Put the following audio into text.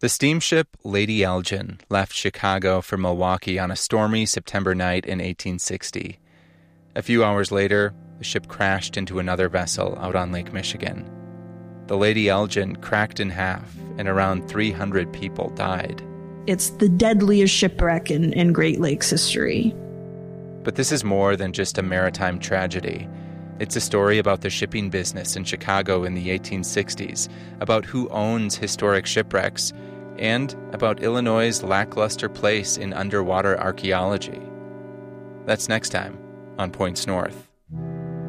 The steamship Lady Elgin left Chicago for Milwaukee on a stormy September night in 1860. A few hours later, the ship crashed into another vessel out on Lake Michigan. The Lady Elgin cracked in half, and around 300 people died. It's the deadliest shipwreck in Great Lakes history. But this is more than just a maritime tragedy. It's a story about the shipping business in Chicago in the 1860s, about who owns historic shipwrecks, and about Illinois' lackluster place in underwater archaeology. That's next time on Points North.